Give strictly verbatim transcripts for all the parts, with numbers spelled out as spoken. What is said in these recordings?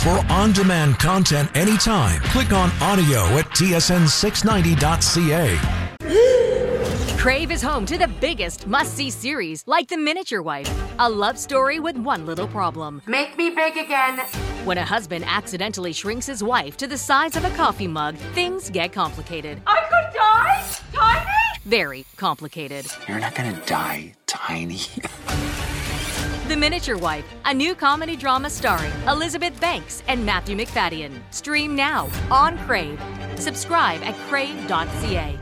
For on-demand content anytime, click on audio at T S N six ninety dot C A. Crave is home to the biggest must-see series, like The Miniature Wife, a love story with one little problem. Make me big again. When a husband accidentally shrinks his wife to the size of a coffee mug, things get complicated. I could die? Tiny? Very complicated. You're not gonna die tiny. The Miniature Wife, a new comedy drama starring Elizabeth Banks and Matthew McFadden. Stream now on Crave. Subscribe at crave dot c a.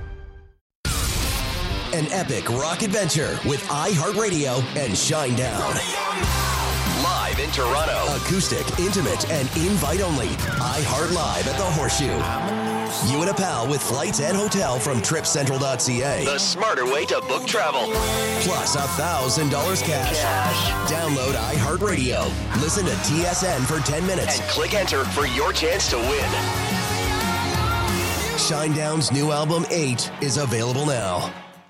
An epic rock adventure with iHeartRadio and Shinedown. Live in Toronto. Acoustic, intimate, and invite only. iHeart Live at the Horseshoe. You and a pal with flights and hotel from trip central dot c a. The smarter way to book travel. Plus one thousand dollars cash. cash. Download iHeartRadio. Listen to T S N for ten minutes. And click enter for your chance to win. Shinedown's new album, eight, is available now.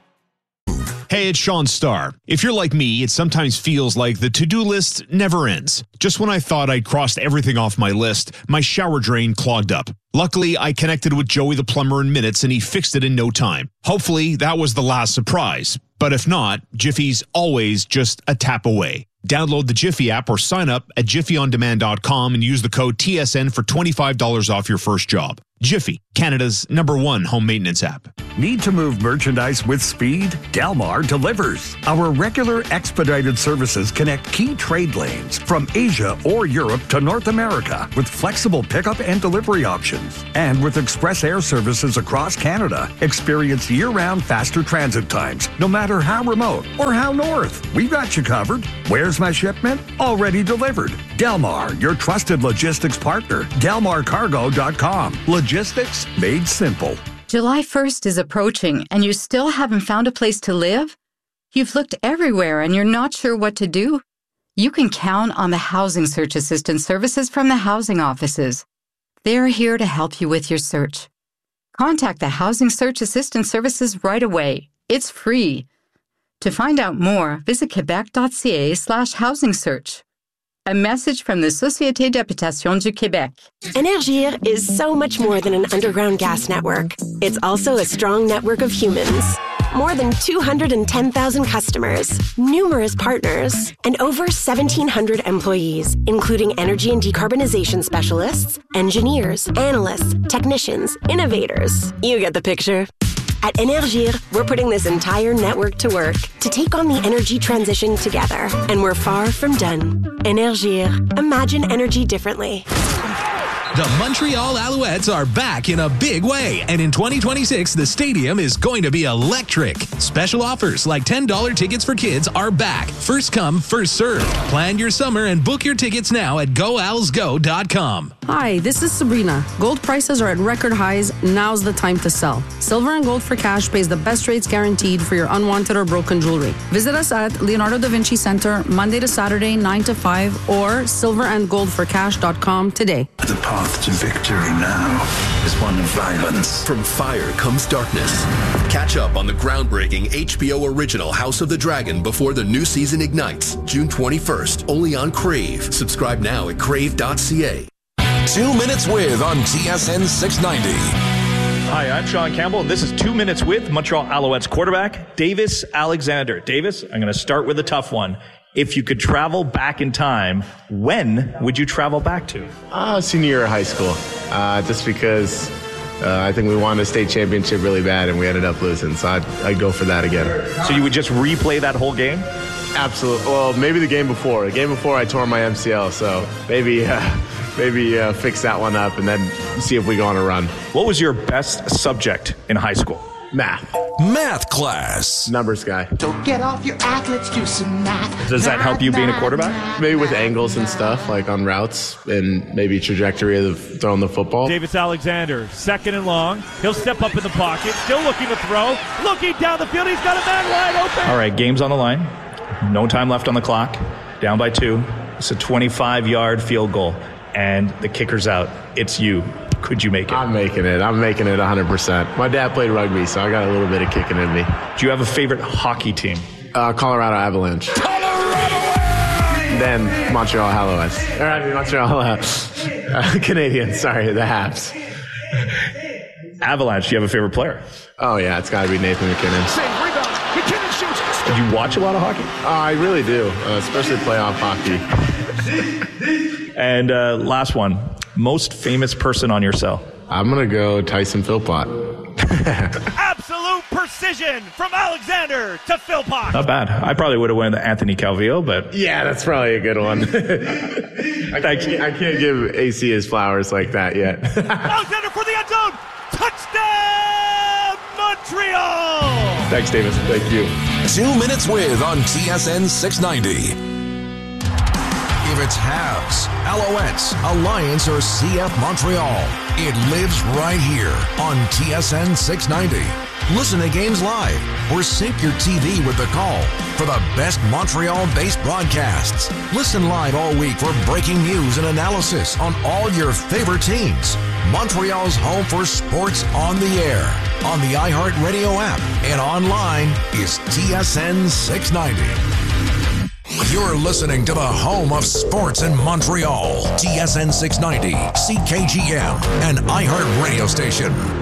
Hey, it's Sean Starr. If you're like me, it sometimes feels like the to-do list never ends. Just when I thought I'd crossed everything off my list, my shower drain clogged up. Luckily, I connected with Joey the plumber in minutes and he fixed it in no time. Hopefully, that was the last surprise. But if not, Jiffy's always just a tap away. Download the Jiffy app or sign up at jiffy on demand dot com and use the code T S N for twenty-five dollars off your first job. Jiffy, Canada's number one home maintenance app. Need to move merchandise with speed? Delmar delivers. Our regular expedited services connect key trade lanes from Asia or Europe to North America with flexible pickup and delivery options. And with express air services across Canada, experience year-round faster transit times, no matter how remote or how north. We've got you covered. Where's my shipment? Already delivered. Delmar, your trusted logistics partner. delmar cargo dot com. Logistics made simple. July first is approaching and you still haven't found a place to live? You've looked everywhere and you're not sure what to do? You can count on the Housing Search Assistance services from the housing offices. They're here to help you with your search. Contact the Housing Search Assistance services right away. It's free. To find out more, visit quebec dot c a slash housing search. A message from the Société d'Habitation du Québec. Énergir is so much more than an underground gas network. It's also a strong network of humans. More than two hundred ten thousand customers, numerous partners, and over seventeen hundred employees, including energy and decarbonization specialists, engineers, analysts, technicians, innovators. You get the picture. At Énergir, we're putting this entire network to work to take on the energy transition together. And we're far from done. Énergir. Imagine energy differently. The Montreal Alouettes are back in a big way, and in twenty twenty-six, the stadium is going to be electric. Special offers like ten dollars tickets for kids are back. First come, first served. Plan your summer and book your tickets now at go owls go dot com. Hi, this is Sabrina. Gold prices are at record highs. Now's the time to sell. Silver and Gold for Cash pays the best rates guaranteed for your unwanted or broken jewelry. Visit us at Leonardo da Vinci Center, Monday to Saturday, nine to five, or silver and gold for cash dot com today. The path to victory now is one of violence. From fire comes darkness. Catch up on the groundbreaking H B O original House of the Dragon before the new season ignites, June twenty-first, only on Crave. Subscribe now at crave dot c a. Two Minutes With on T S N six ninety. Hi, I'm Sean Campbell, and this is Two Minutes With Montreal Alouettes quarterback Davis Alexander. Davis, I'm going to start with a tough one. If you could travel back in time, when would you travel back to? Uh, senior year of high school, uh, just because uh, I think we won a state championship really bad and we ended up losing, so I'd, I'd go for that again. So you would just replay that whole game? Absolutely. Well, maybe the game before. The game before I tore my M C L, so maybe uh, maybe uh, fix that one up and then see if we go on a run. What was your best subject in high school? Math. Math class. Numbers guy. Don't get off your act, let's do some math. Does that help you being a quarterback? Maybe with angles and stuff, like on routes and maybe trajectory of throwing the football. Davis Alexander, second and long. He'll step up in the pocket, still looking to throw. Looking down the field, he's got a man wide open. All right, game's on the line. No time left on the clock. Down by two. It's a twenty-five-yard field goal, and the kicker's out. It's you. Could you make it? I'm making it. I'm making it one hundred percent. My dad played rugby, so I got a little bit of kicking in me. Do you have a favorite hockey team? Uh, Colorado Avalanche. Colorado! then Montreal Alouettes. Or I mean Montreal uh, uh, Canadiens. Sorry, the Habs. Avalanche. Do you have a favorite player? Oh yeah, it's got to be Nathan McKinnon. Save rebound. McKinnon shoots. Did you watch a lot of hockey? Oh, I really do, uh, especially playoff hockey. And uh, last one. Most famous person on your cell? I'm going to go Tyson Philpott. Absolute precision from Alexander to Philpott. Not bad. I probably would have went with Anthony Calvillo, but... Yeah, that's probably a good one. I, can't, I can't give A C his flowers like that yet. Alexander for the end zone. Touchdown, Montreal. Thanks, Davis. Thank you. Two Minutes With on T S N six ninety. If it's Habs, Alouettes, Alliance, or C F Montreal, it lives right here on T S N six ninety. Listen to games live or sync your T V with the call for the best Montreal-based broadcasts. Listen live all week for breaking news and analysis on all your favorite teams. Montreal's home for sports on the air, on the iHeartRadio app, and online is T S N six ninety. You're listening to the home of sports in Montreal, T S N six ninety, C K G M, and iHeart Radio Station.